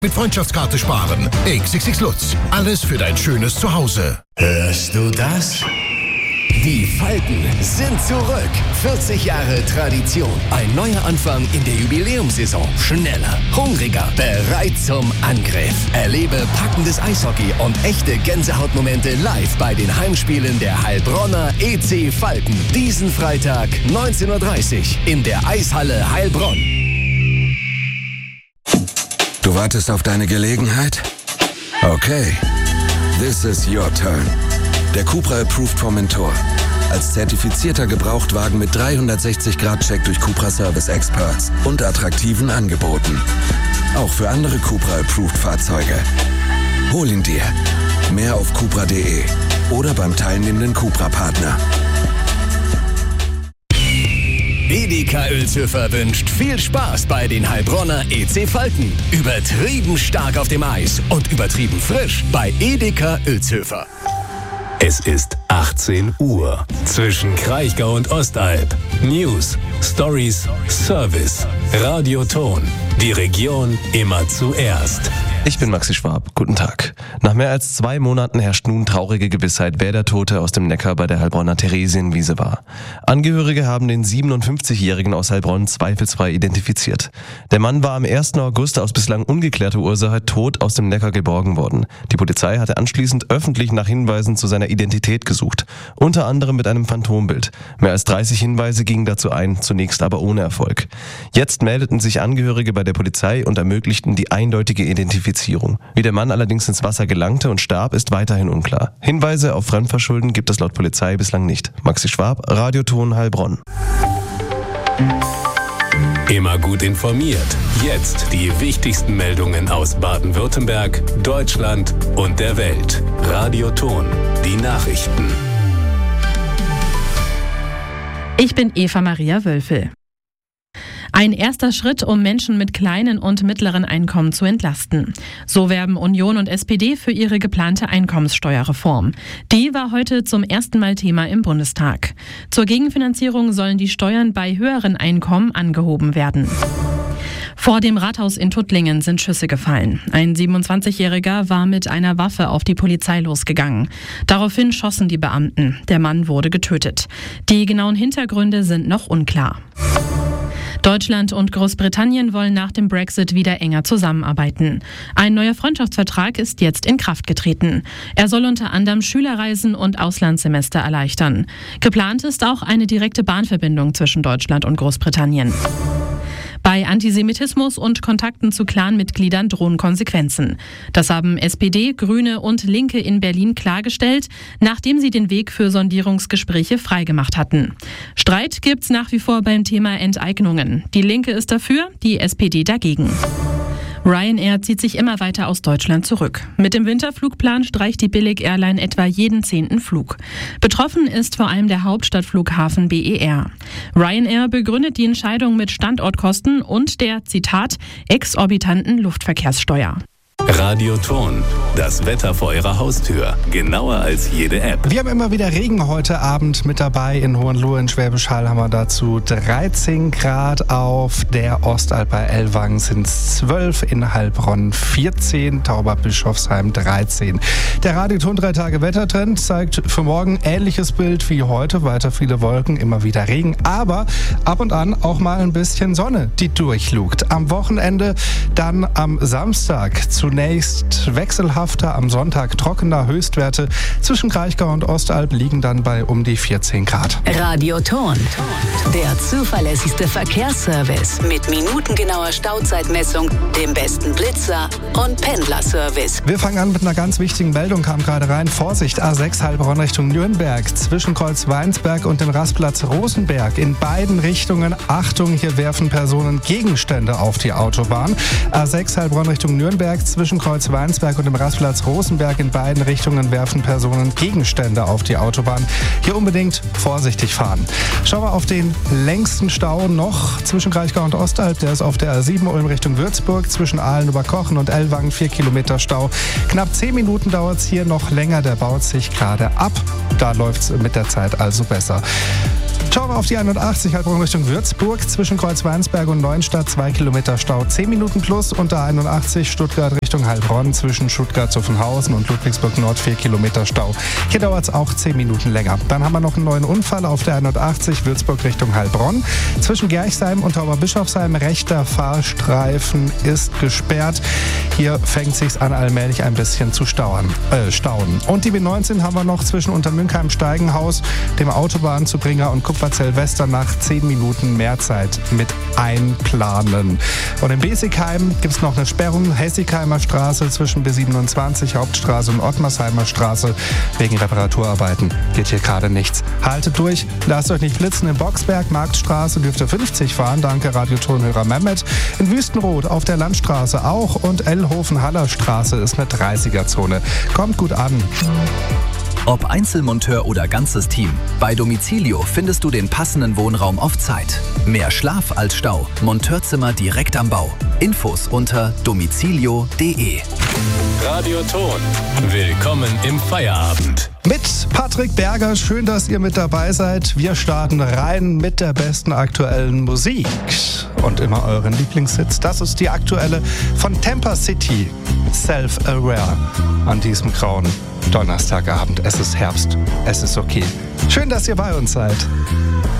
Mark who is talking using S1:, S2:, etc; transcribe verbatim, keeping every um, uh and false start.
S1: Mit Freundschaftskarte sparen. X X X Lutz. Alles für dein schönes Zuhause.
S2: Hörst du das? Die Falken sind zurück. vierzig Jahre Tradition. Ein neuer Anfang in der Jubiläumssaison. Schneller, hungriger, bereit zum Angriff. Erlebe packendes Eishockey und echte Gänsehautmomente live bei den Heimspielen der Heilbronner E C Falken. Diesen Freitag neunzehn Uhr dreißig in der Eishalle Heilbronn.
S3: Du wartest auf deine Gelegenheit? Okay. This is your turn. Der Cupra Approved Formentor. Als zertifizierter Gebrauchtwagen mit dreihundertsechzig Grad Check durch Cupra Service Experts und attraktiven Angeboten. Auch für andere Cupra Approved Fahrzeuge. Hol ihn dir. Mehr auf cupra punkt de oder beim teilnehmenden Cupra-Partner.
S2: Edeka Uelzhöfer wünscht viel Spaß bei den Heilbronner E C Falken. Übertrieben stark auf dem Eis und übertrieben frisch bei Edeka Uelzhöfer.
S4: Es ist achtzehn Uhr. Zwischen Kraichgau und Ostalb. News, Stories, Service. Radioton. Die Region immer zuerst.
S5: Ich bin Maxi Schwab. Guten Tag. Nach mehr als zwei Monaten herrscht nun traurige Gewissheit, wer der Tote aus dem Neckar bei der Heilbronner Theresienwiese war. Angehörige haben den siebenundfünfzigjährigen aus Heilbronn zweifelsfrei identifiziert. Der Mann war am ersten August aus bislang ungeklärter Ursache tot aus dem Neckar geborgen worden. Die Polizei hatte anschließend öffentlich nach Hinweisen zu seiner Identität gesucht. Unter anderem mit einem Phantombild. Mehr als dreißig Hinweise gingen dazu ein, zunächst aber ohne Erfolg. Jetzt meldeten sich Angehörige bei der Polizei und ermöglichten die eindeutige Identifizierung. Wie der Mann allerdings ins Wasser gelangte und starb, ist weiterhin unklar. Hinweise auf Fremdverschulden gibt es laut Polizei bislang nicht. Maxi Schwab, Radioton Heilbronn.
S4: Immer gut informiert. Jetzt die wichtigsten Meldungen aus Baden-Württemberg, Deutschland und der Welt. Radioton, die Nachrichten.
S6: Ich bin Eva Maria Wölfel. Ein erster Schritt, um Menschen mit kleinen und mittleren Einkommen zu entlasten. So werben Union und S P D für ihre geplante Einkommenssteuerreform. Die war heute zum ersten Mal Thema im Bundestag. Zur Gegenfinanzierung sollen die Steuern bei höheren Einkommen angehoben werden. Vor dem Rathaus in Tuttlingen sind Schüsse gefallen. Ein siebenundzwanzigjähriger war mit einer Waffe auf die Polizei losgegangen. Daraufhin schossen die Beamten. Der Mann wurde getötet. Die genauen Hintergründe sind noch unklar. Deutschland und Großbritannien wollen nach dem Brexit wieder enger zusammenarbeiten. Ein neuer Freundschaftsvertrag ist jetzt in Kraft getreten. Er soll unter anderem Schülerreisen und Auslandssemester erleichtern. Geplant ist auch eine direkte Bahnverbindung zwischen Deutschland und Großbritannien. Bei Antisemitismus und Kontakten zu Clanmitgliedern drohen Konsequenzen. Das haben S P D, Grüne und Linke in Berlin klargestellt, nachdem sie den Weg für Sondierungsgespräche freigemacht hatten. Streit gibt's nach wie vor beim Thema Enteignungen. Die Linke ist dafür, die S P D dagegen. Ryanair zieht sich immer weiter aus Deutschland zurück. Mit dem Winterflugplan streicht die Billig-Airline etwa jeden zehnten Flug. Betroffen ist vor allem der Hauptstadtflughafen B E R. Ryanair begründet die Entscheidung mit Standortkosten und der, Zitat, exorbitanten Luftverkehrssteuer.
S4: Radioton, das Wetter vor Ihrer Haustür. Genauer als jede App.
S7: Wir haben immer wieder Regen heute Abend mit dabei. In Hohenlohe, in Schwäbisch Hall haben wir dazu dreizehn Grad. Auf der Ostalb bei Ellwangen sind es zwölf, in Heilbronn vierzehn, Tauberbischofsheim dreizehn. Der Radioton drei Tage Wettertrend zeigt für morgen ähnliches Bild wie heute. Weiter viele Wolken, immer wieder Regen, aber ab und an auch mal ein bisschen Sonne, die durchlugt. Am Wochenende dann am Samstag zu Zunächst wechselhafter, am Sonntag trockener. Höchstwerte zwischen Kraichgau und Ostalb liegen dann bei um die vierzehn Grad.
S8: Radioton, der zuverlässigste Verkehrsservice mit minutengenauer Stauzeitmessung, dem besten Blitzer und Pendlerservice.
S7: Wir fangen an mit einer ganz wichtigen Meldung, kam gerade rein. Vorsicht, A sechs Heilbronn Richtung Nürnberg, zwischen Kreuz Weinsberg und dem Rastplatz Rosenberg. In beiden Richtungen, Achtung, hier werfen Personen Gegenstände auf die Autobahn. A sechs Heilbronn Richtung Nürnberg, zwischen Kreuz Weinsberg und dem Rastplatz Rosenberg. In beiden Richtungen werfen Personen Gegenstände auf die Autobahn. Hier unbedingt vorsichtig fahren. Schauen wir auf den längsten Stau noch zwischen Kraichgau und Ostalb. Der ist auf der A sieben Ulm Richtung Würzburg. Zwischen Ahlen-Oberkochen und Ellwangen vier Kilometer Stau. Knapp zehn Minuten dauert es hier noch länger. Der baut sich gerade ab. Da läuft es mit der Zeit also besser. Schauen wir auf die einundachtzig, Heilbronn Richtung Würzburg. Zwischen Kreuzweinsberg und Neuenstadt zwei Kilometer Stau, zehn Minuten plus. Und der einundachtzig, Stuttgart Richtung Heilbronn. Zwischen Stuttgart-Zuffenhausen und Ludwigsburg Nord vier Kilometer Stau. Hier dauert es auch zehn Minuten länger. Dann haben wir noch einen neuen Unfall auf der einundachtzig, Würzburg Richtung Heilbronn. Zwischen Gerchsheim und Tauberbischofsheim, rechter Fahrstreifen ist gesperrt. Hier fängt sich's an, allmählich ein bisschen zu stauern, äh, stauen. Und die B neunzehn haben wir noch zwischen Untermünkheim-Steigenhaus, dem Autobahnzubringer und Kupferzell-Westernach zehn Minuten mehr Zeit mit einplanen. Und in Besigheim gibt es noch eine Sperrung, Hessigheimer Straße zwischen B siebenundzwanzig, Hauptstraße und Ottmarsheimer Straße. Wegen Reparaturarbeiten geht hier gerade nichts. Haltet durch, lasst euch nicht blitzen. In Boxberg, Marktstraße dürft ihr fünfzig fahren, danke Radiotonhörer Mehmet. In Wüstenrot auf der Landstraße auch und Ellhofen-Haller Straße ist eine dreißiger-Zone. Kommt gut an.
S9: Ob Einzelmonteur oder ganzes Team, bei Domicilio findest du den passenden Wohnraum auf Zeit. Mehr Schlaf als Stau. Monteurzimmer direkt am Bau. Infos unter domicilio punkt de.
S4: Radioton. Willkommen im Feierabend.
S7: Mit Patrick Berger, schön, dass ihr mit dabei seid. Wir starten rein mit der besten aktuellen Musik und immer euren Lieblingshits. Das ist die aktuelle von Temper City, Self-Aware, an diesem grauen Donnerstagabend. Es ist Herbst, es ist okay. Schön, dass ihr bei uns seid.